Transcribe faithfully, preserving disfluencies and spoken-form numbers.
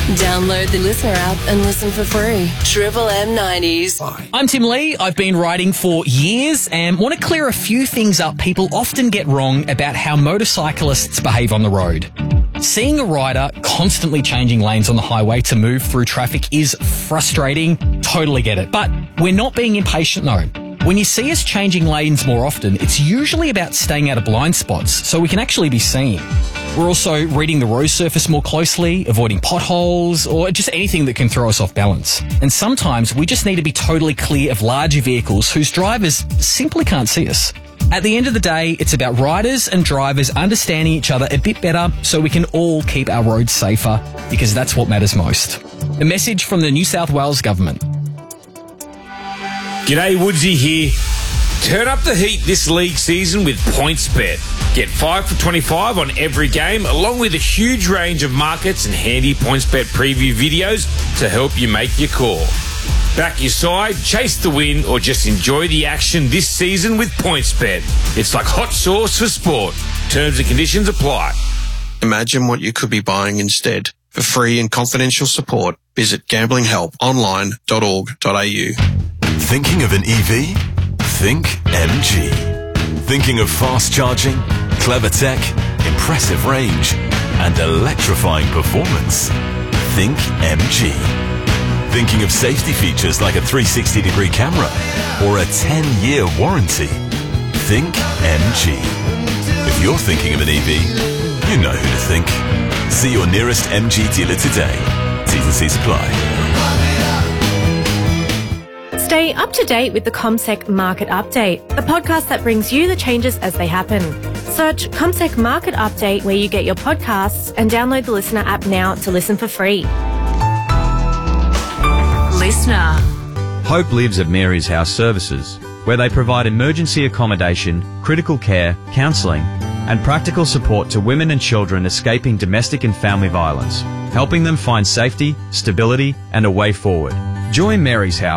Download the Listener app and listen for free. Triple M nineties. I'm Tim Lee. I've been riding for years and want to clear a few things up people often get wrong about how motorcyclists behave on the road. Seeing a rider constantly changing lanes on the highway to move through traffic is frustrating. Totally get it. But we're not being impatient though. When you see us changing lanes more often, it's usually about staying out of blind spots so we can actually be seen. We're also reading the road surface more closely, avoiding potholes, or just anything that can throw us off balance. And sometimes we just need to be totally clear of larger vehicles whose drivers simply can't see us. At the end of the day, it's about riders and drivers understanding each other a bit better so we can all keep our roads safer, because that's what matters most. A message from the New South Wales Government. G'day, Woodsy here. Turn up the heat this league season with PointsBet. Get five for twenty-five on every game, along with a huge range of markets and handy PointsBet preview videos to help you make your call. Back your side, chase the win, or just enjoy the action this season with PointsBet. It's like hot sauce for sport. Terms and conditions apply. Imagine what you could be buying instead. For free and confidential support, visit gambling help online dot org dot a u. Thinking of an E V? Think M G. Thinking of fast charging, clever tech, impressive range, and electrifying performance? Think M G. Thinking of safety features like a three hundred sixty degree camera or a ten year warranty? Think M G. If you're thinking of an E V, you know who to think. See your nearest M G dealer today. T's and C's apply. Stay up to date with the CommSec Market Update, the podcast that brings you the changes as they happen. Search CommSec Market Update where you get your podcasts and download the Listener app now to listen for free. Listener. Hope lives at Mary's House Services, where they provide emergency accommodation, critical care, counselling, and practical support to women and children escaping domestic and family violence, helping them find safety, stability, and a way forward. Join Mary's House